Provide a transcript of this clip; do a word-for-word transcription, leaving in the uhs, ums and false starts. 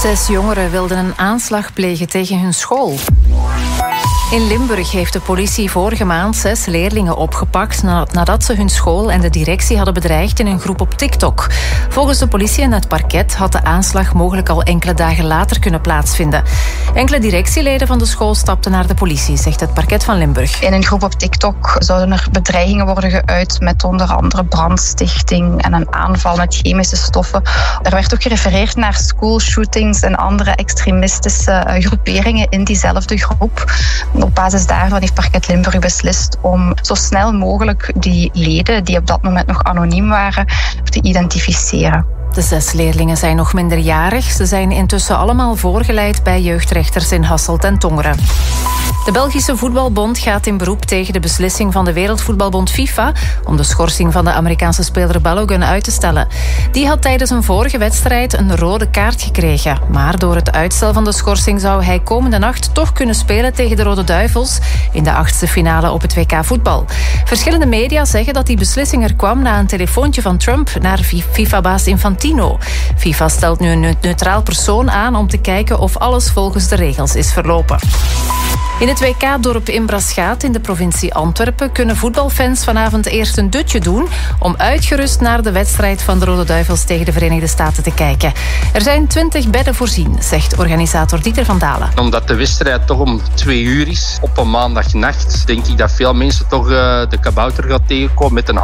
Zes jongeren wilden een aanslag plegen tegen hun school. In Limburg heeft de politie vorige maand zes leerlingen opgepakt nadat ze hun school en de directie hadden bedreigd in een groep op TikTok. Volgens de politie en het parket had de aanslag mogelijk al enkele dagen later kunnen plaatsvinden. Enkele directieleden van de school stapten naar de politie, zegt het parket van Limburg. In een groep op TikTok zouden er bedreigingen worden geuit met onder andere brandstichting en een aanval met chemische stoffen. Er werd ook gerefereerd naar schoolshootings en andere extremistische groeperingen in diezelfde groep. Op basis daarvan heeft parket Limburg beslist om zo snel mogelijk die leden, die op dat moment nog anoniem waren, te identificeren. De zes leerlingen zijn nog minderjarig. Ze zijn intussen allemaal voorgeleid bij jeugdrechters in Hasselt en Tongeren. De Belgische Voetbalbond gaat in beroep tegen de beslissing van de Wereldvoetbalbond FIFA om de schorsing van de Amerikaanse speler Balogun uit te stellen. Die had tijdens een vorige wedstrijd een rode kaart gekregen. Maar door het uitstel van de schorsing zou hij komende nacht toch kunnen spelen tegen de Rode Duivels in de achtste finale op het W K voetbal. Verschillende media zeggen dat die beslissing er kwam na een telefoontje van Trump naar FIFA-baas Infantino. FIFA stelt nu een neutraal persoon aan om te kijken of alles volgens de regels is verlopen. In het W K-dorp Imbraschaat in de provincie Antwerpen kunnen voetbalfans vanavond eerst een dutje doen om uitgerust naar de wedstrijd van de Rode Duivels tegen de Verenigde Staten te kijken. Er zijn twintig bedden voorzien, zegt organisator Dieter van Dalen. Omdat de wedstrijd toch om twee uur is, op een maandagnacht, denk ik dat veel mensen toch uh, de kabouter gaan tegenkomen met een